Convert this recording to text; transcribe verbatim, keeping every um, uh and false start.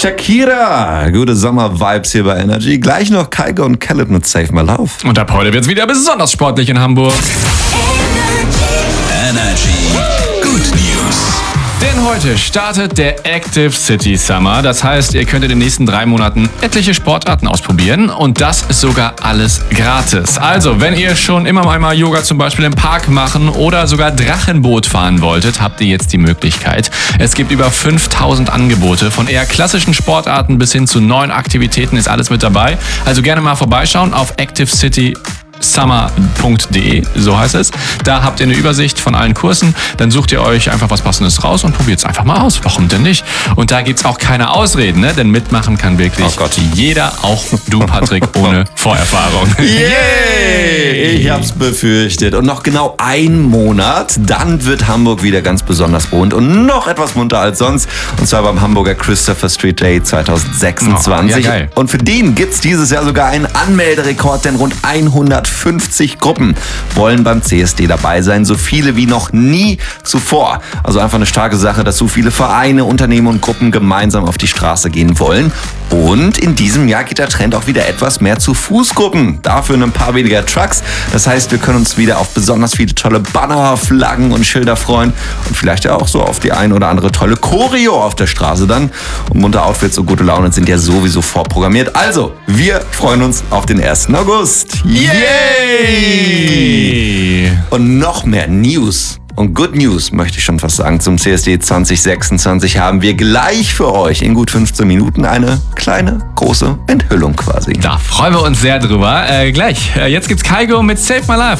Shakira. Gute Sommer-Vibes hier bei Energy. Gleich noch Kygo und Khaled mit Save My Love. Und ab heute wird's wieder besonders sportlich in Hamburg. Energy. Good News. Denn heute startet der Active City Summer. Das heißt, ihr könnt in den nächsten drei Monaten etliche Sportarten ausprobieren und das ist sogar alles gratis. Also, wenn ihr schon immer mal Yoga zum Beispiel im Park machen oder sogar Drachenboot fahren wolltet, habt ihr jetzt die Möglichkeit. Es gibt über fünftausend Angebote. Von eher klassischen Sportarten bis hin zu neuen Aktivitäten ist alles mit dabei. Also gerne mal vorbeischauen auf active city summer punkt de, so heißt es. Da habt ihr eine Übersicht von allen Kursen. Dann sucht ihr euch einfach was Passendes raus und probiert es einfach mal aus. Warum denn nicht? Und da gibt's auch keine Ausreden, ne? Denn mitmachen kann wirklich Oh Gott. jeder, auch du, Patrick, ohne Vorerfahrung. Yay! Ich hab's befürchtet. Und noch genau ein Monat, dann wird Hamburg wieder ganz besonders bunt und noch etwas munter als sonst. Und zwar beim Hamburger Christopher Street Day zwanzig sechsundzwanzig. Oh, ja, geil. Und für den gibt's dieses Jahr sogar einen Anmelderekord, denn rund hundertfünfzig Gruppen wollen beim C S D dabei sein. So viele wie noch nie zuvor. Also einfach eine starke Sache, dass so viele Vereine, Unternehmen und Gruppen gemeinsam auf die Straße gehen wollen. Und in diesem Jahr geht der Trend auch wieder etwas mehr zu Fußgruppen. Dafür ein paar weniger Trucks. Das heißt, wir können uns wieder auf besonders viele tolle Banner, Flaggen und Schilder freuen. Und vielleicht ja auch so auf die ein oder andere tolle Choreo auf der Straße dann. Und munter Outfits und gute Laune sind ja sowieso vorprogrammiert. Also, wir freuen uns auf den ersten August. Yay! Und noch mehr News. Und Good News, möchte ich schon fast sagen, zum C S D zwanzig sechsundzwanzig haben wir gleich für euch in gut fünfzehn Minuten eine kleine, große Enthüllung quasi. Da freuen wir uns sehr drüber. Äh, gleich, äh, jetzt gibt's Kygo mit Save My Life.